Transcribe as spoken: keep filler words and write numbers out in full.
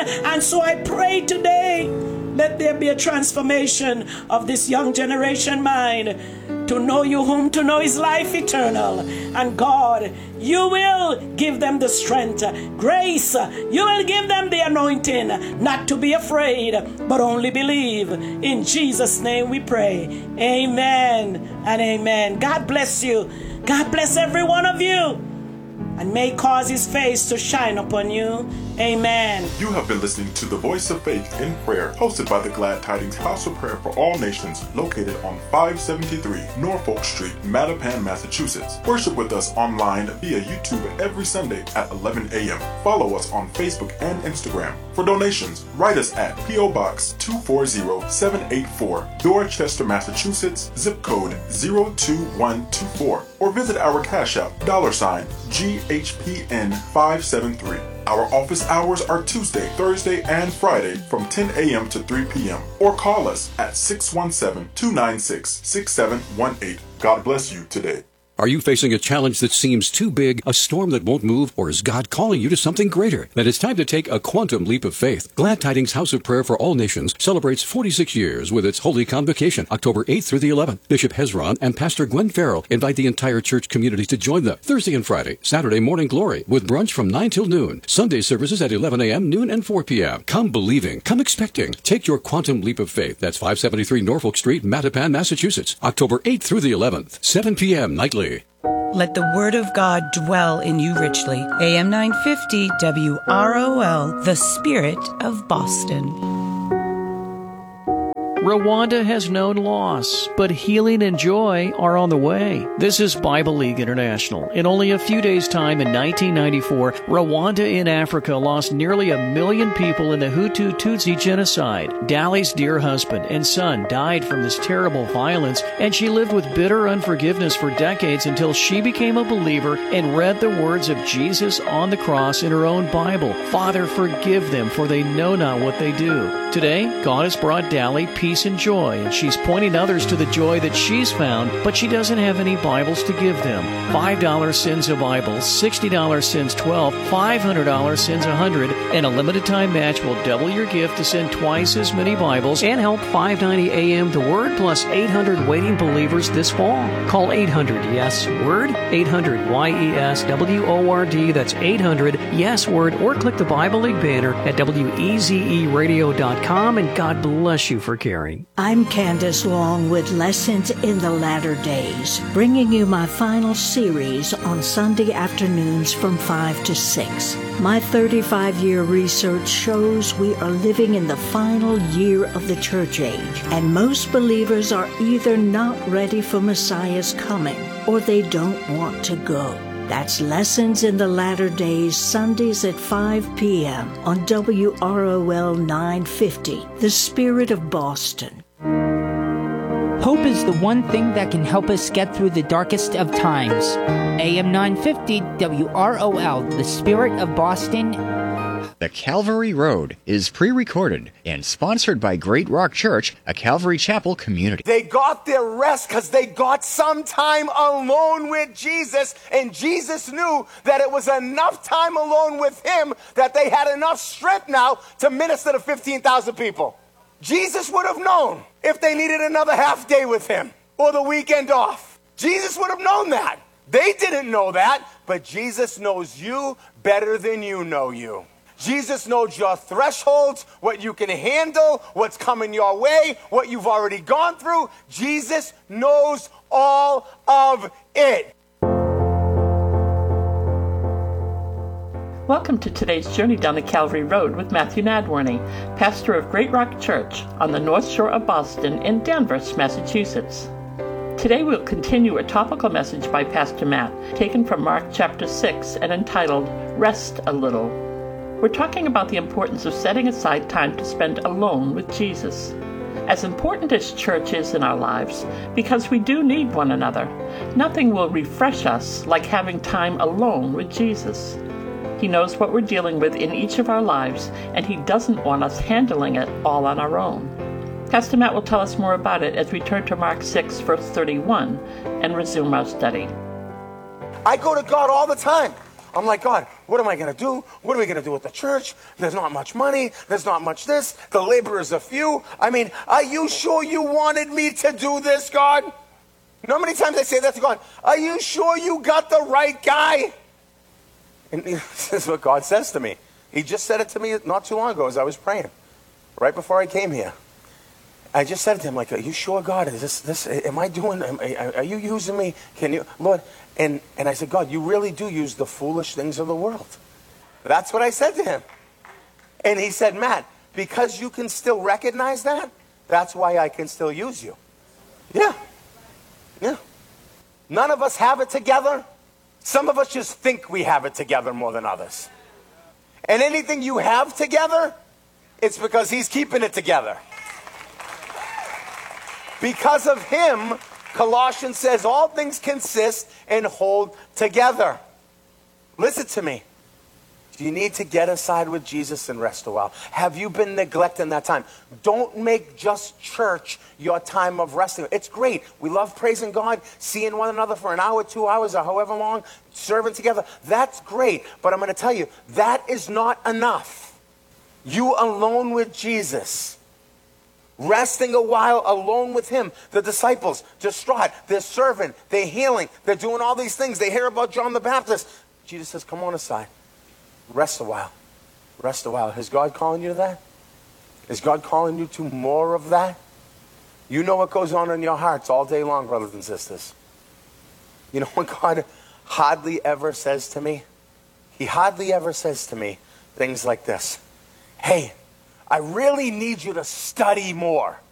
And so I pray today, let there be a transformation of this young generation mind to know you whom to know is life eternal. And God, you will give them the strength, grace. You will give them the anointing not to be afraid, but only believe. In Jesus' name we pray. Amen and amen. God bless you. God bless every one of you, and may cause his face to shine upon you. Amen. You have been listening to The Voice of Faith in Prayer, hosted by the Glad Tidings House of Prayer for All Nations, located on five seventy-three Norfolk Street, Mattapan, Massachusetts. Worship with us online via YouTube every Sunday at eleven a.m. Follow us on Facebook and Instagram. For donations, write us at P O Box two four zero seven eight four, Dorchester, Massachusetts, zip code zero two one two four, or visit our Cash App, dollar sign G H P N five seven three. Our office hours are Tuesday, Thursday, and Friday from ten a.m. to three p.m. Or call us at six one seven, two nine six, six seven one eight. God bless you today. Are you facing a challenge that seems too big, a storm that won't move, or is God calling you to something greater? Then it's time to take a quantum leap of faith. Glad Tidings House of Prayer for All Nations celebrates forty-six years with its Holy Convocation, October eighth through the eleventh. Bishop Hezron and Pastor Gwen Farrell invite the entire church community to join them Thursday and Friday, Saturday morning glory, with brunch from nine till noon. Sunday services at eleven a.m., noon, and four p.m. Come believing. Come expecting. Take your quantum leap of faith. That's five seventy-three Norfolk Street, Mattapan, Massachusetts. October eighth through the eleventh, seven p.m. nightly. Let the word of God dwell in you richly. A M nine fifty W R O L, the Spirit of Boston. Rwanda has known loss, but healing and joy are on the way. This is Bible League International. In only a few days' time in nineteen ninety-four, Rwanda in Africa lost nearly a million people in the Hutu Tutsi genocide. Dali's dear husband and son died from this terrible violence, and she lived with bitter unforgiveness for decades until she became a believer and read the words of Jesus on the cross in her own Bible. Father, forgive them, for they know not what they do. Today, God has brought Dali peace and joy, and she's pointing others to the joy that she's found, but she doesn't have any Bibles to give them. five dollars sends a Bible, sixty dollars sends twelve, five hundred dollars sends one hundred, and a limited time match will double your gift to send twice as many Bibles and help five ninety A M The Word plus eight hundred waiting believers this fall. Call eight hundred yes word, eight hundred Y E S W O R D, that's eight hundred yes word, or click the Bible League banner at W E Z E radio dot com, and God bless you for caring. I'm Candace Long with Lessons in the Latter Days, bringing you my final series on Sunday afternoons from five to six. My thirty-five-year research shows we are living in the final year of the church age, and most believers are either not ready for Messiah's coming or they don't want to go. That's Lessons in the Latter Days, Sundays at five p.m. on W R O L nine fifty, The Spirit of Boston. Hope is the one thing that can help us get through the darkest of times. A M nine fifty W R O L, The Spirit of Boston. The Calvary Road is pre-recorded and sponsored by Great Rock Church, a Calvary Chapel community. They got their rest because they got some time alone with Jesus, and Jesus knew that it was enough time alone with him that they had enough strength now to minister to fifteen thousand people. Jesus would have known if they needed another half day with him or the weekend off. Jesus would have known that. They didn't know that, but Jesus knows you better than you know you. Jesus knows your thresholds, what you can handle, what's coming your way, what you've already gone through. Jesus knows all of it. Welcome to today's journey down the Calvary Road with Matthew Nadworny, pastor of Great Rock Church on the North Shore of Boston in Danvers, Massachusetts. Today we'll continue a topical message by Pastor Matt, taken from Mark chapter six and entitled, Rest a Little. We're talking about the importance of setting aside time to spend alone with Jesus. As important as church is in our lives, because we do need one another, nothing will refresh us like having time alone with Jesus. He knows what we're dealing with in each of our lives, and he doesn't want us handling it all on our own. Pastor Matt will tell us more about it as we turn to Mark six, verse thirty-one, and resume our study. I go to God all the time. I'm like, God, What am I going to do? What are we going to do with the church? There's not much money. There's not much this. The laborers are few. I mean, are you sure you wanted me to do this, God? You know how many times I say that to God? Are you sure you got the right guy? And this is what God says to me. He just said it to me not too long ago as I was praying, right before I came here. I just said to him, like, are you sure, God? Is this, this, am I doing, am, are you using me? Can you, Lord? And, and I said, God, you really do use the foolish things of the world. That's what I said to him. And he said, Matt, because you can still recognize that, that's why I can still use you. Yeah. Yeah. None of us have it together. Some of us just think we have it together more than others. And anything you have together, it's because he's keeping it together. Because of him, Colossians says all things consist and hold together. Listen to me. You need to get aside with Jesus and rest a while. Have you been neglecting that time? Don't make just church your time of resting. It's great. We love praising God, seeing one another for an hour, two hours, or however long, serving together. That's great. But I'm going to tell you, that is not enough. You alone with Jesus. Resting a while alone with him. The disciples, distraught. They're serving. They're healing. They're doing all these things. They hear about John the Baptist. Jesus says, come on aside. Rest a while. Rest a while. Is God calling you to that? Is God calling you to more of that? You know what goes on in your hearts all day long, brothers and sisters. You know what God hardly ever says to me? He hardly ever says to me things like this. Hey, I really need you to study more.